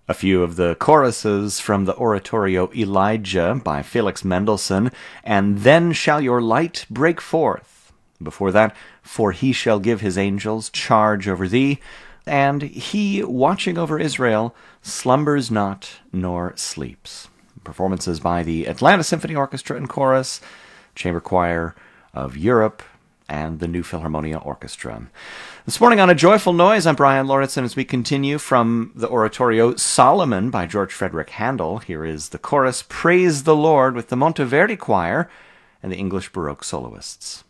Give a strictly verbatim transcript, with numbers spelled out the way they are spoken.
A few of the choruses from the oratorio Elijah by Felix Mendelssohn, and Then Shall Your Light Break Forth. Before that, For He Shall Give His Angels Charge Over Thee, and He, Watching Over Israel, Slumbers Not Nor Sleeps. Performances by the Atlanta Symphony Orchestra and Chorus, Chamber Choir of Europe, and the New Philharmonia Orchestra. This morning on A Joyful Noise, I'm Brian Lauritsen as we continue from the oratorio Solomon by George Frederick Handel. Here is the chorus Praise the Lord with the Monteverdi Choir and the English Baroque soloists.